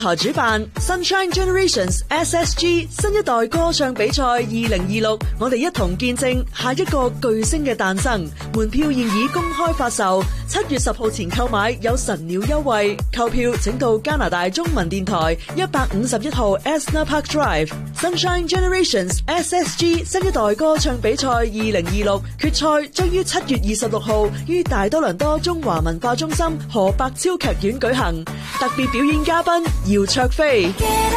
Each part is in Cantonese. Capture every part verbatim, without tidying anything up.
台主辦 Sunshine Generations S S G 新一代歌唱比賽二零二六，我哋一同見證下一個巨星嘅誕生。門票現已公開發售，七月十號前購買有神鳥優惠。購票請到加拿大中文電台一百五十一號 Esner Park Drive。Sunshine Generations S S G 新一代歌唱比賽二零二六決賽將於七月二十六號於大多倫多中華文化中心何百超劇院舉行。特別表演嘉賓姚焯菲。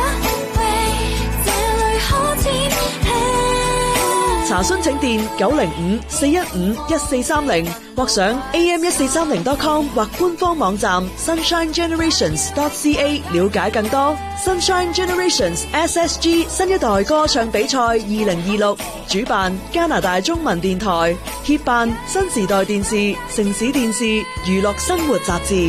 查詢請電九零五四一五一四三零或上 a m 一四三零 dot com 或官方網站 sunshine generations dot c a 了解更多。Sunshine Generations S S G 新一代歌唱比賽二零二六，主辦加拿大中文電台，協辦新時代電視、城市電視、娛樂生活雜誌。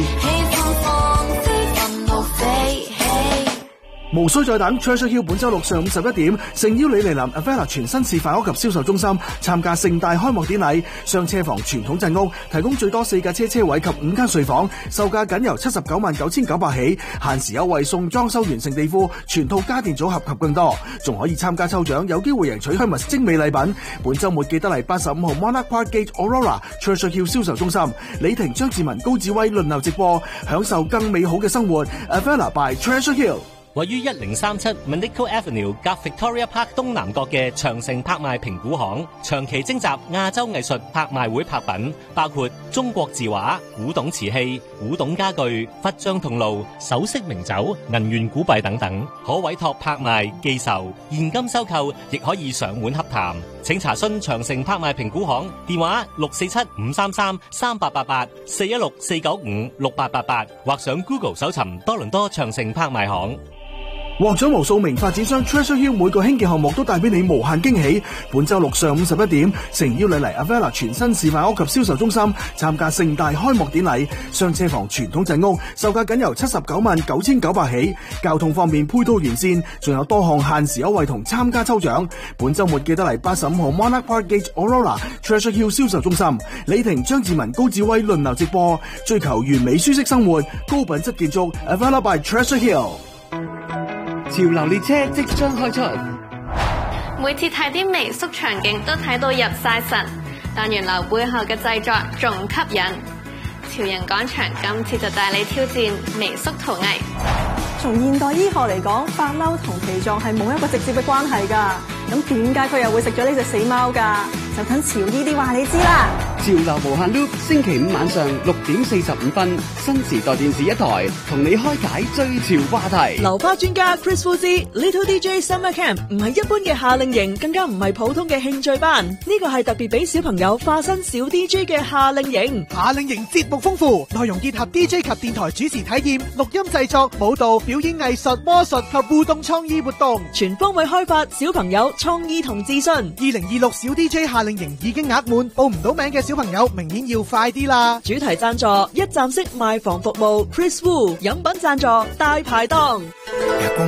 無需再等 Treasure Hill 本周六上午十一點，誠邀你嚟臨 Avella 全新示範屋及銷售中心參加盛大開幕典禮。雙車房傳統鎮屋提供最多四架車車位及五間睡房，售價僅由七十九萬九千九百起，限時優惠送裝修完成地庫、全套家電組合及更多，仲可以參加抽獎，有機會贏取香蜜精美禮品。本週末記得嚟八十五號 Monarch Park Gate Aurora Treasure Hill 銷售中心，李婷、張志文、高志威輪流直播，享受更美好嘅生活。Avella by Treasure Hill。 位於一零三七 Monaco Avenue 隔 Victoria Park 東南角嘅長盛拍賣評估行，長期徵集亞洲藝術拍賣會拍品，包括中國字畫、古董瓷器、古董家具、佛像銅爐、首飾名酒、銀元古幣等等，可委託拍賣、寄售、現金收購，亦可以上門洽談。請查詢長盛拍賣評估行電話六四七五三三三八八八四一六四九五六八八八，或上 Google 搜尋多倫多長盛拍賣行。 獲獎無數名發展商 Treasure Hill 每個興建項目都帶俾你無限驚喜。本周六上午十一點，誠邀你嚟 Avella 全新示範屋及銷售中心參加盛大開幕典禮。雙車房傳統鎮屋售價僅由七十九萬九千九百起，交通方面配套完善，仲有多項限時優惠同參加抽獎。本周末記得嚟八十五號 Monarch Park Gate Aurora Treasure Hill 銷售中心，李婷、張志文、高志威輪流直播，追求完美舒適生活，高品質建築 Avella by Treasure Hill。 潮流列車即將開出， 每次睇啲微縮場景都睇到入晒神，但原來背後嘅製作仲吸引。潮人廣場今次就帶你挑戰微縮陶藝。 從現代醫學嚟講，髮褸同脾臟係冇一個直接嘅關係㗎。咁點解佢又會食咗呢隻死貓㗎？就等潮醫啲話你知啦。 潮流無限 loop， 星期五晚上六點四十五分，新時代電視一台，同你開解最潮話題。 流花專家 Chris Fuzzy Little D J Summer Camp 唔係一般嘅夏令營，更加唔係普通嘅興趣班，呢個係特別俾小朋友化身小 D J 嘅夏令營。 夏令營節目豐富，內容結合 D J 及電台主持體驗、錄音製作、舞蹈、表演藝術、魔術及互動創意活動， 全方位開發小朋友創意同自信。 二零二六小 D J 夏令營已經額滿，報唔到名嘅小朋友明年要快啲啦！ 主題贊助一站式賣房服務 Chris Wu， 飲品贊助大排檔。